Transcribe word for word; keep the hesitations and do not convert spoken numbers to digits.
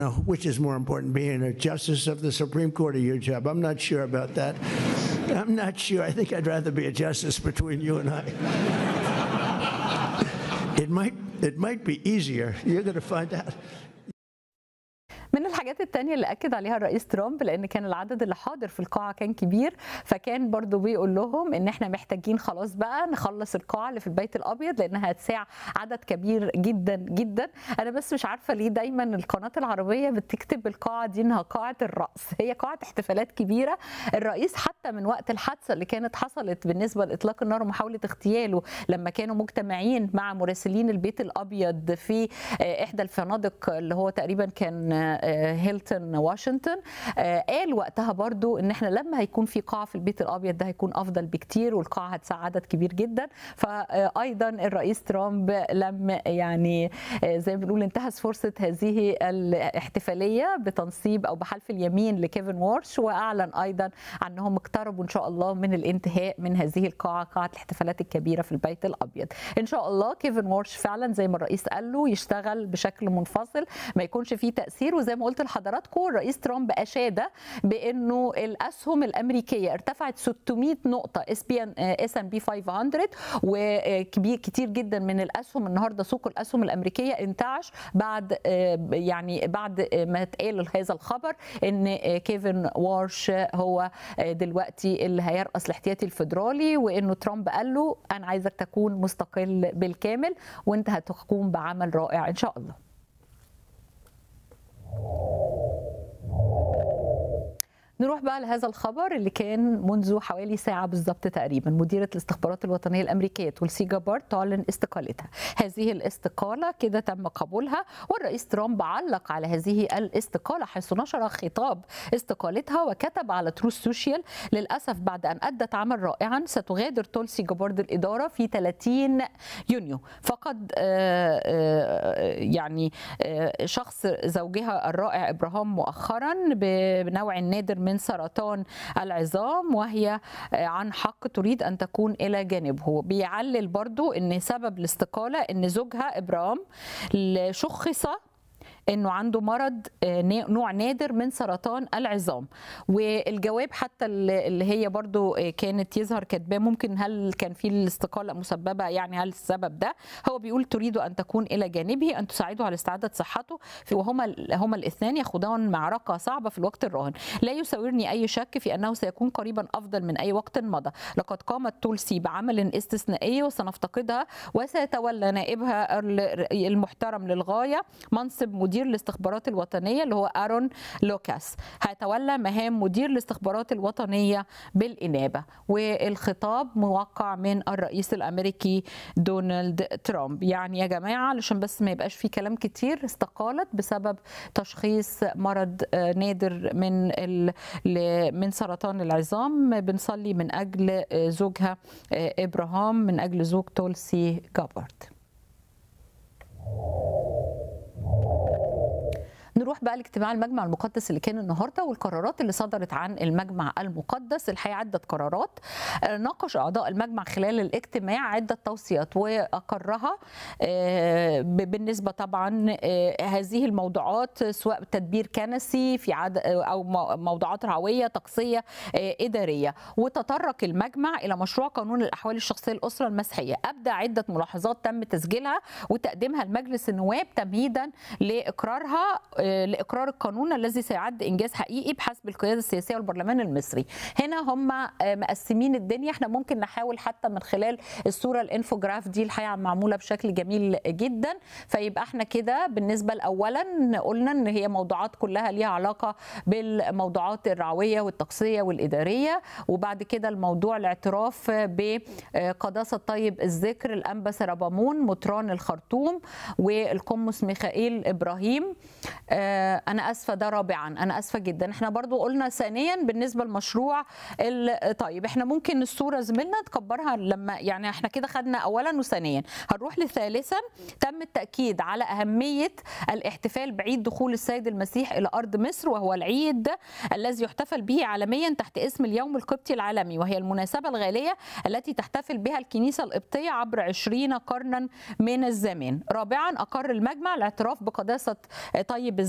Which is more important, being a justice of the Supreme Court or your job? I'm not sure about that. I'm not sure. I think I'd rather be a justice between you and I. It might, it might be easier. You're going to find out. من الحاجات التانية اللي أكد عليها الرئيس ترامب، لأن كان العدد اللي حاضر في القاعة كان كبير، فكان برضو بيقول لهم إن إحنا محتاجين خلاص بقى نخلص القاعة اللي في البيت الأبيض لأنها هتساع عدد كبير جدا جدا. أنا بس مش عارفة ليه دايما القناة العربية بتكتب القاعة دي إنها قاعة الرأس، هي قاعة احتفالات كبيرة. الرئيس حتى من وقت الحادثة اللي كانت حصلت بالنسبة لإطلاق النار ومحاولة اغتياله لما كانوا مجتمعين مع مراسلين البيت الأبيض في إحدى الفنادق اللي هو تقريبا كان هيلتون واشنطن، قال وقتها برضو ان احنا لما هيكون في قاعه في البيت الابيض ده هيكون افضل بكتير والقاعه هتسع عدد كبير جدا. فايضا الرئيس ترامب لم يعني زي ما بنقول انتهز فرصه هذه الاحتفاليه بتنصيب او بحلف اليمين لكيفن وارش، واعلن ايضا انهم اقتربوا ان شاء الله من الانتهاء من هذه القاعه، قاعه الاحتفالات الكبيره في البيت الابيض. ان شاء الله كيفن وارش فعلا زي ما الرئيس قال له يشتغل بشكل منفصل، ما يكونش فيه تاثير. وزي ما قلت لحضراتكم الرئيس ترامب اشاد بانه الاسهم الامريكيه ارتفعت ستمائة نقطه اس بي اس ام بي خمسمائة، وكبير كتير جدا من الاسهم النهارده سوق الاسهم الامريكيه انتعش بعد يعني بعد ما اتقال هذا الخبر ان كيفن وارش هو دلوقتي اللي هيرأس الاحتياطي الفيدرالي، وانه ترامب قال له انا عايزك تكون مستقل بالكامل وانت هتقوم بعمل رائع ان شاء الله. نروح بقى لهذا الخبر اللي كان منذ حوالي ساعة بالضبط تقريبا. مديرة الاستخبارات الوطنية الأمريكية تولسي جابارد تعلن استقالتها. هذه الاستقالة كده تم قبولها، والرئيس ترامب علق على هذه الاستقالة حيث نشر خطاب استقالتها وكتب على تروث سوشيال: للأسف بعد أن أدت عمل رائعا ستغادر تولسي جابارد الإدارة في ثلاثين يونيو. فقد يعني شخص زوجها الرائع إبراهام مؤخرا بنوع نادر من من سرطان العظام، وهي عن حق تريد أن تكون إلى جانبه. بيعلل برضو أن سبب الاستقالة أن زوجها إبراهام شخص انه عنده مرض نوع نادر من سرطان العظام. والجواب حتى اللي هي برضو كانت يظهر كاتباه ممكن هل كان في الاستقاله مسببه، يعني هل السبب ده؟ هو بيقول تريد ان تكون الى جانبه، ان تساعده على استعاده صحته، وهما هما الاثنان يخوضان معركه صعبه في الوقت الراهن. لا يساورني اي شك في انه سيكون قريبا افضل من اي وقت مضى. لقد قامت تولسي بعمل استثنائي وسنفتقدها، وسيتولى نائبها المحترم للغايه منصب مدير الاستخبارات الوطنية اللي هو آرون لوكاس. هيتولى مهام مدير الاستخبارات الوطنية بالإنابة. والخطاب موقع من الرئيس الأمريكي دونالد ترامب. يعني يا جماعة علشان بس ما يبقاش في كلام كتير، استقالت بسبب تشخيص مرض نادر من من سرطان العظام. بنصلي من أجل زوجها إبراهام، من أجل زوج تولسي جابارد. نروح بقى لاجتماع المجمع المقدس اللي كان النهارده والقرارات اللي صدرت عن المجمع المقدس. الحقيقه عده قرارات ناقش اعضاء المجمع خلال الاجتماع عده توصيات واقرها بالنسبه طبعا هذه الموضوعات، سواء تدبير كنسي في عد او موضوعات رعويه طقسيه اداريه. وتطرق المجمع الى مشروع قانون الاحوال الشخصيه للاسره المسيحيه. ابدى عده ملاحظات تم تسجيلها وتقديمها لمجلس النواب تمهيدا لاقرارها لإقرار القانون الذي سيعد إنجاز حقيقي بحسب القيادة السياسية والبرلمان المصري. هنا هم مقسمين الدنيا. احنا ممكن نحاول حتى من خلال الصورة الانفوجراف دي الحقيقة معمولة بشكل جميل جدا. فيبقى احنا كده بالنسبة لأولا قلنا ان هي موضوعات كلها ليها علاقة بالموضوعات الرعوية والطقسية والإدارية. وبعد كده الموضوع الاعتراف بقداسة طيب الذكر الأنبا سربامون مطران الخرطوم والقمص ميخائيل إبراهيم. أنا أسفة ده رابعا، أنا أسفة جدا. احنا برضو قلنا ثانيا بالنسبة لمشروع طيب احنا ممكن الصورة زميلنا تكبرها لما يعني احنا كده خدنا أولا وثانيا. هنروح لثالثا. تم التأكيد على أهمية الاحتفال بعيد دخول السيد المسيح إلى أرض مصر، وهو العيد الذي يحتفل به عالميا تحت اسم اليوم القبطي العالمي، وهي المناسبة الغالية التي تحتفل بها الكنيسة القبطية عبر عشرين قرنا من الزمان. رابعا أقر المجمع الاعتراف بقداسة طيب